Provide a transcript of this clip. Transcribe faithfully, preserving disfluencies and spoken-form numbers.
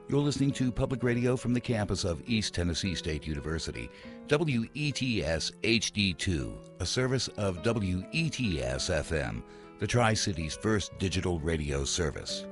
You're listening to public radio from the campus of East Tennessee State University, W E T S H D two, a service of W E T S F M, the Tri-Cities' first digital radio service.